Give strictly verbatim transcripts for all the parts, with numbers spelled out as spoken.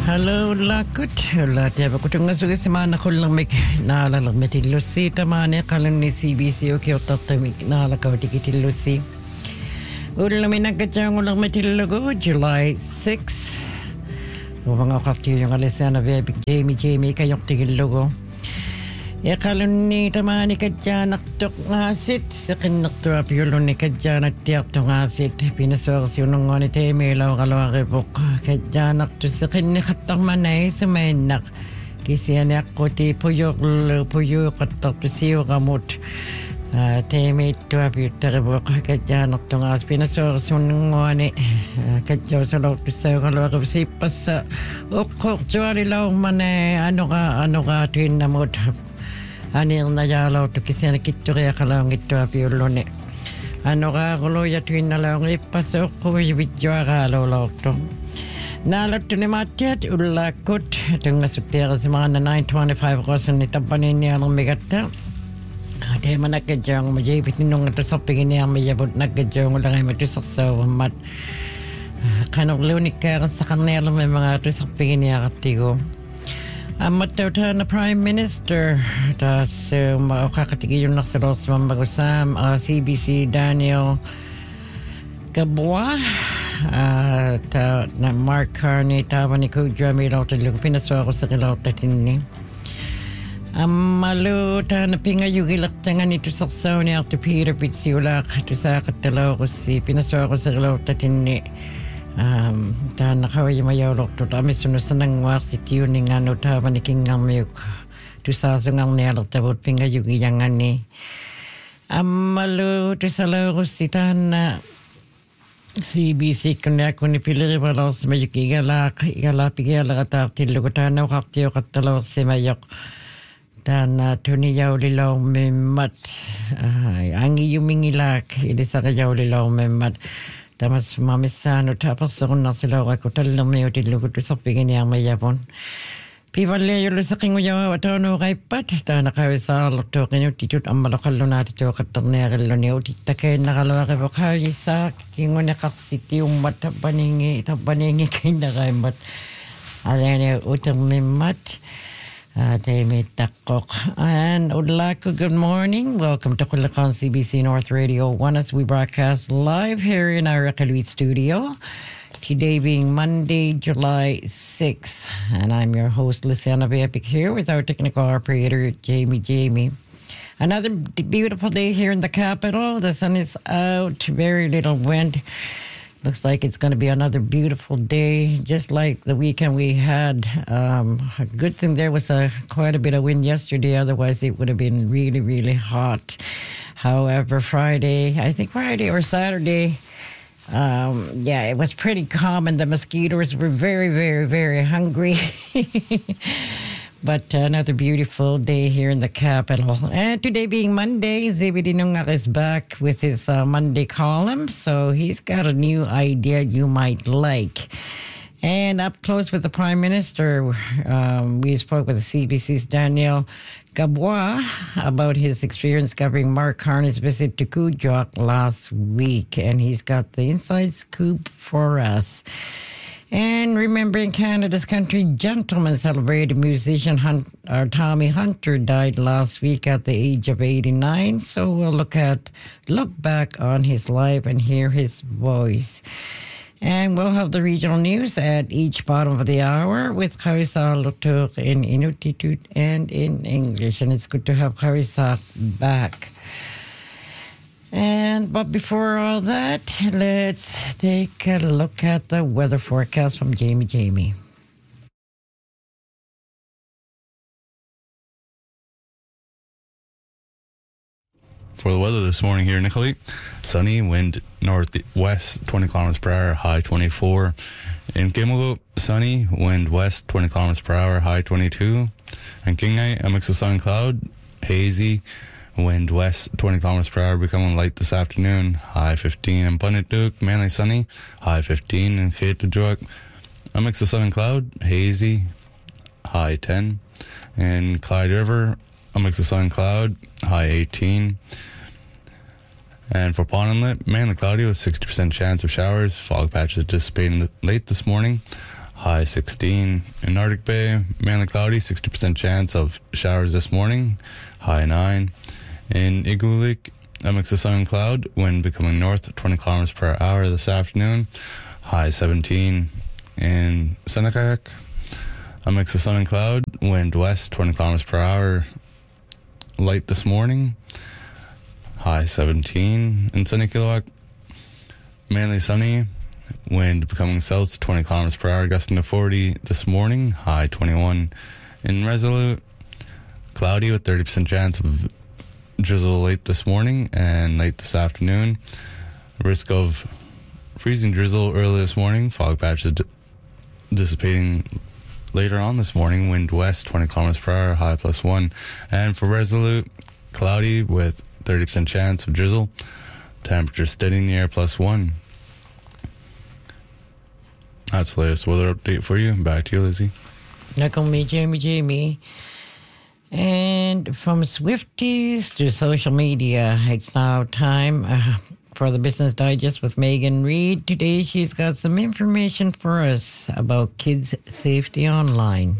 Hello, lakut. La tiaba kutunga sugi semana kulang mek na la lag metilusi tamane kalun ni C B C o kyo tatamik na la kau tikitilusi. Ulang minagkachang ulang metilugo July sixth. Mga kakti yung alisana bebik Jamie Jamie kayong tigilugo. Ya kalun ni tamani kadyanak tok ngasit sa kinaktuap yulun ni kadyanak tiyak tok ngasit pinasok siyunong nga ni temelaw kalawakipok kadyanak to sa kinikatang manay sumenak kisiyanak ko ti puyok puyok katak to siyo kamot temit tuap yutaribok kadyanak to ngas pinasok siyunong nga ni kadyaw sa lawak to siyo kalawakip sipas sa ukok juwali law manay ano ka ano ka tuin namot Anil na yalaw to kasi nakituria ka lang ito apiulone. Ano ka kulo ya tuin na lang ipasok ko ibidyo ka lalaw to. Nalot to ni Matiat ulakot itong nasutira sa mga na nine twenty-five kosan ni tampanin niya ng megata. Ate man nagkadyang majibit ninong ito sa pingin niya mayabot nagkadyang ulang ay matusaksaw mat. Kanok lunik ka sa kanila may mga ito sa pingin niya katigo. Amat daw ta na Prime Minister tas uh, makakatigi yung naksalos sa mamagusam uh, C B C Daniel Gabwa uh, ta na Mark Carney tawa ni Kudra may law talong pinaswa ko sa kilaw tatin ni um, malu ta na pingayugilak tangan ito saksaw ni Ate Peter Pitsiulak ito sa katalaw ko si pinaswa ko sa kilaw tatin ni Um, ta nakaway mayawlok to tami sunusanang wak si tiyo ni nga no ta maniking nga mayuk tu sa sungang niyalak tabot pinga yugi yangan ni um, malu tu sa laro si ta na C B C kunya kuni piliri balaw si mayuk igalak igalak igalak at tilo ko ta na wakak tiyo katalaw si mayuk ta na tuni yaw lilaw mimat uh, angi yumingilak ili sa kayaw lilaw mimat Tamas mamisano tapos sa kuna sila ako talang may utilugot sa pingin niya may yapon. Pivale yung lusaking uyaw at ano kay pat. Ta nakawisa lokto kinyo titut ang malakalo natin ito katanero niyo. Titakay nakalawa kay bakay sa kingo nakaksiti yung mata paningi tapaningi kay nakaimat. Alam niyo utang mimat. And Udlako, good morning. Welcome to Kulakan C B C North Radio one as we broadcast live here in our Rakaluit studio. Today being Monday, July sixth. And I'm your host, Luciana Bepic, here with our technical operator, Jamie Jamie. Another beautiful day here in the capital. The sun is out, very little wind. Looks like it's going to be another beautiful day, just like the weekend we had. Um, a good thing there was a, quite a bit of wind yesterday. Otherwise, it would have been really, really hot. However, Friday, I think Friday or Saturday, um, yeah, it was pretty calm and the mosquitoes were very, very, very hungry. But another beautiful day here in the capital. And today being Monday, Zebedee Nungak is back with his uh, Monday column. So he's got a new idea you might like. And up close with the Prime Minister, um, we spoke with the C B C's Daniel Gabwa about his experience covering Mark Carney's visit to Kujok last week. And he's got the inside scoop for us. And remembering Canada's country gentleman celebrated musician Hunt, uh, Tommy Hunter died last week at the age of eighty-nine. So we'll look at look back on his life and hear his voice. And we'll have the regional news at each bottom of the hour with Carissa Lutuk in Inuktitut and in English. And it's good to have Carissa back. And but before all that, let's take a look at the weather forecast from Jamie Jamie. For the weather this morning here in Nicollet, sunny, wind northwest twenty kilometers per hour, high twenty-four. In Gimego, sunny, wind west twenty kilometers per hour, high twenty-two. And Kingai, a mix of sun and cloud, hazy. Wind west twenty kilometers per hour, becoming light this afternoon, high fifteen. In Punituk, mainly sunny, high fifteen. In Khetajuk, a mix of sun and cloud, hazy, high ten. In Clyde River, a mix of sun and cloud, high eighteen. And for Pond Inlet, mainly cloudy with sixty percent chance of showers. Fog patches dissipating late this morning, high sixteen. In Arctic Bay, mainly cloudy, sixty percent chance of showers this morning, high nine. In Igloolik, a mix of sun and cloud, wind becoming north, twenty kilometers per hour this afternoon, high seventeen. In Senakak, a mix of sun and cloud, wind west, twenty kilometers per hour, light this morning, high seventeen. In Sunny Kilowak, mainly sunny, wind becoming south, twenty kilometers per hour, gusting to forty this morning, high twenty-one. In Resolute, cloudy with thirty percent chance of drizzle late this morning and late this afternoon. Risk of freezing drizzle early this morning, fog patches d- dissipating later on this morning, wind west, twenty kilometers per hour, high plus one. And for Resolute, cloudy with thirty percent chance of drizzle, temperature steady near plus one. That's the latest weather update for you. Back to you, Lizzie. Back on me, Jamie, Jamie. And from Swifties to social media, it's now time uh, for the Business Digest with Megan Reid. Today she's got some information for us about kids' safety online.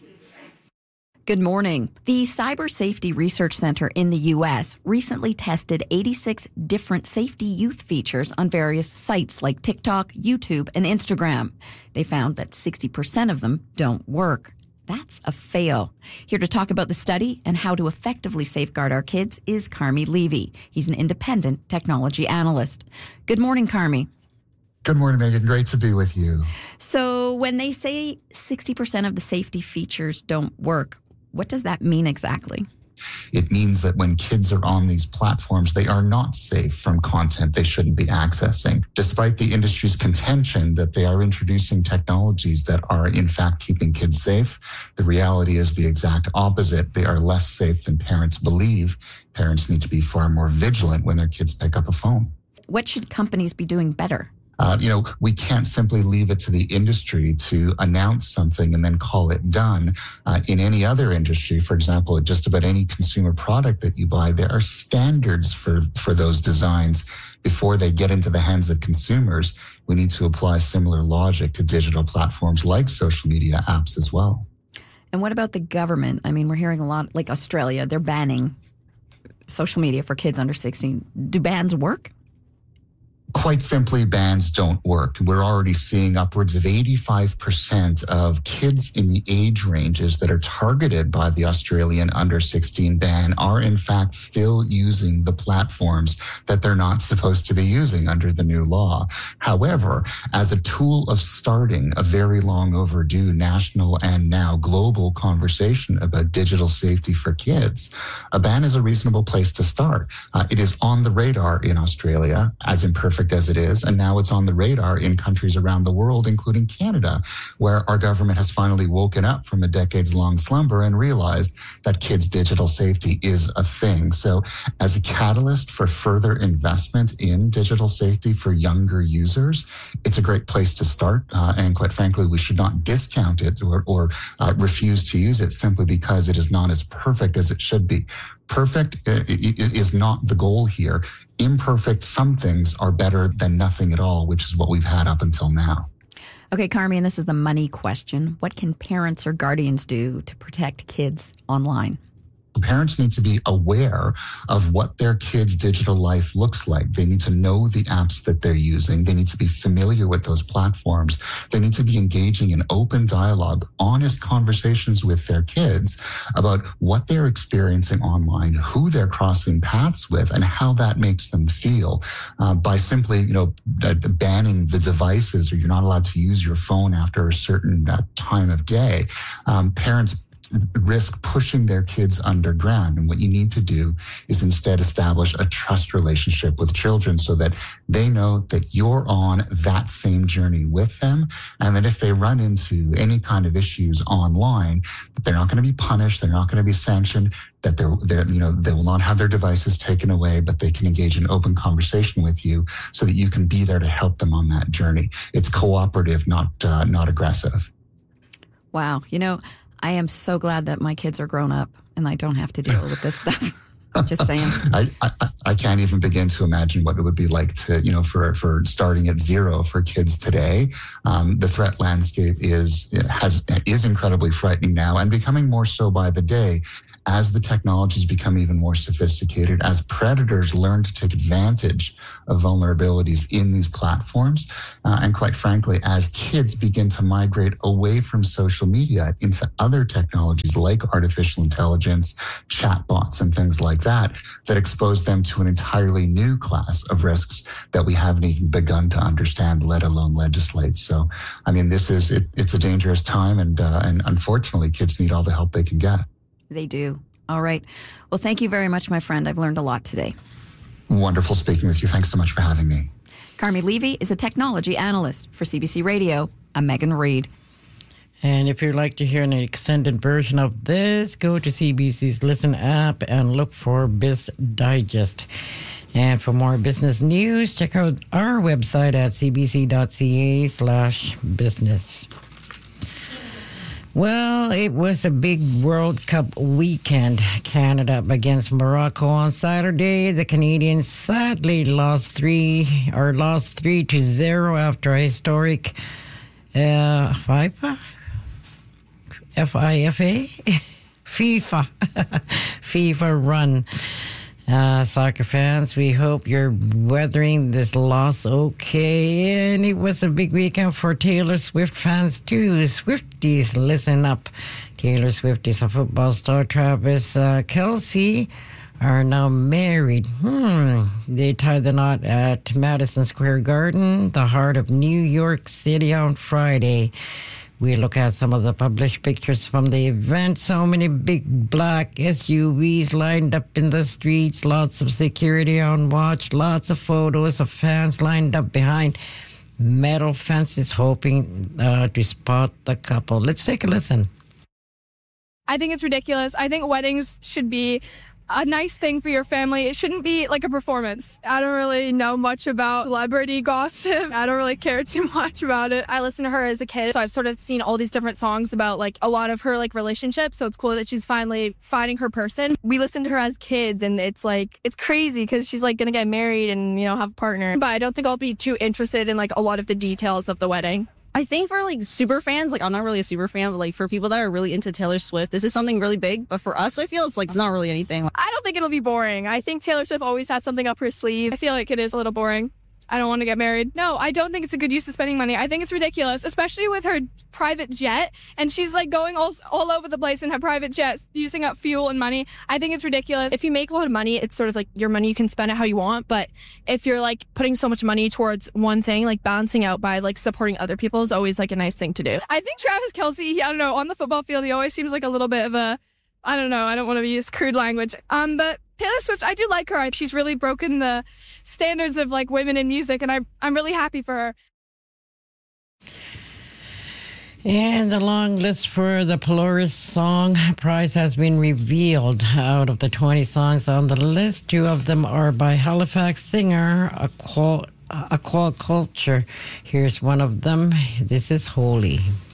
Good morning. The Cyber Safety Research Center in the U S recently tested eighty-six different safety youth features on various sites like TikTok, YouTube, and Instagram. They found that sixty percent of them don't work. That's a fail. Here to talk about the study and how to effectively safeguard our kids is Carmi Levy. He's an independent technology analyst. Good morning, Carmi. Good morning, Megan. Great to be with you. So when they say sixty percent of the safety features don't work, what does that mean exactly? It means that when kids are on these platforms, they are not safe from content they shouldn't be accessing. Despite the industry's contention that they are introducing technologies that are in fact keeping kids safe, the reality is the exact opposite. They are less safe than parents believe. Parents need to be far more vigilant when their kids pick up a phone. What should companies be doing better? Uh, you know, we can't simply leave it to the industry to announce something and then call it done. Uh, in any other industry, for example, just about any consumer product that you buy, there are standards for, for those designs before they get into the hands of consumers. We need to apply similar logic to digital platforms like social media apps as well. And what about the government? I mean, we're hearing a lot, like Australia, they're banning social media for kids under sixteen. Do bans work? Quite simply, bans don't work. We're already seeing upwards of eighty-five percent of kids in the age ranges that are targeted by the Australian under sixteen ban are in fact still using the platforms that they're not supposed to be using under the new law. However, as a tool of starting a very long overdue national and now global conversation about digital safety for kids, a ban is a reasonable place to start. Uh, it is on the radar in Australia, as imperfect as it is, and now it's on the radar in countries around the world, including Canada, where our government has finally woken up from a decades-long slumber and realized that kids' digital safety is a thing. So as a catalyst for further investment in digital safety for younger users, it's a great place to start, uh, and quite frankly, we should not discount it or, or uh, refuse to use it simply because it is not as perfect as it should be. Perfect is not the goal here. Imperfect, some things are better than nothing at all, which is what we've had up until now. Okay, Carmi, and this is the money question. What can parents or guardians do to protect kids online? Parents need to be aware of what their kids' digital life looks like. They need to know the apps that they're using. They need to be familiar with those platforms. They need to be engaging in open dialogue, honest conversations with their kids about what they're experiencing online, who they're crossing paths with, and how that makes them feel. Uh, by simply, you know, banning the devices, or you're not allowed to use your phone after a certain uh, time of day, um, parents risk pushing their kids underground. And what you need to do is instead establish a trust relationship with children so that they know that you're on that same journey with them, and that if they run into any kind of issues online, that they're not going to be punished, they're not going to be sanctioned, that they're, they're, you know, they will not have their devices taken away, but they can engage in open conversation with you so that you can be there to help them on that journey. It's cooperative, not uh, not aggressive. Wow. You know, I am so glad that my kids are grown up and I don't have to deal with this stuff. Just saying. I, I I can't even begin to imagine what it would be like to, you know, for, for starting at zero for kids today. Um, the threat landscape is has is incredibly frightening now and becoming more so by the day as the technologies become even more sophisticated, as predators learn to take advantage of vulnerabilities in these platforms, uh, and quite frankly, as kids begin to migrate away from social media into other technologies like artificial intelligence, chatbots, and things like that, that expose them to an entirely new class of risks that we haven't even begun to understand, let alone legislate. So, I mean, this is, it, it's a dangerous time, and uh, and unfortunately, kids need all the help they can get. They do. All right. Well, thank you very much, my friend. I've learned a lot today. Wonderful speaking with you. Thanks so much for having me. Carmi Levy is a technology analyst for C B C Radio. I'm Megan Reid. And if you'd like to hear an extended version of this, go to C B C's Listen app and look for Biz Digest. And for more business news, check out our website at cbc.ca slash business. Well, it was a big World Cup weekend. Canada against Morocco on Saturday. The Canadians sadly lost three or lost three to zero after a historic uh, FIFA, F I F A, FIFA, FIFA run. Uh, soccer fans, we hope you're weathering this loss okay. And it was a big weekend for Taylor Swift fans too. Swifties, listen up. Taylor Swift is a football star. Travis uh, Kelce are now married. Hmm. They tied the knot at Madison Square Garden, the heart of New York City, on Friday. We look at some of the published pictures from the event. So many big black S U Vs lined up in the streets, lots of security on watch, lots of photos of fans lined up behind metal fences hoping uh, to spot the couple. Let's take a listen. I think it's ridiculous. I think weddings should be a nice thing for your family. It shouldn't be like a performance. I don't really know much about celebrity gossip. I don't really care too much about it. I listened to her as a kid, so I've sort of seen all these different songs about like a lot of her like relationships. So it's cool that she's finally finding her person. We listened to her as kids, and it's like, it's crazy because she's like gonna get married and, you know, have a partner. But I don't think I'll be too interested in like a lot of the details of the wedding. I think for like super fans, like I'm not really a super fan, but like for people that are really into Taylor Swift, this is something really big. But for us, I feel it's like it's not really anything. I don't think it'll be boring. I think Taylor Swift always has something up her sleeve. I feel like it is a little boring. I don't want to get married. No, I don't think it's a good use of spending money. I think it's ridiculous, especially with her private jet. And she's like going all, all over the place in her private jet, using up fuel and money. I think it's ridiculous. If you make a lot of money, it's sort of like your money, you can spend it how you want. But if you're like putting so much money towards one thing, like balancing out by like supporting other people is always like a nice thing to do. I think Travis Kelce, I don't know, on the football field, he always seems like a little bit of a, I don't know, I don't want to use crude language. Um, but Taylor Swift, I do like her. She's really broken the standards of like women in music, and I, I'm really happy for her. And the long list for the Polaris Song Prize has been revealed. Out of the twenty songs on the list, two of them are by Halifax singer Aqua, Aqua Culture. Here's one of them. This is Holy.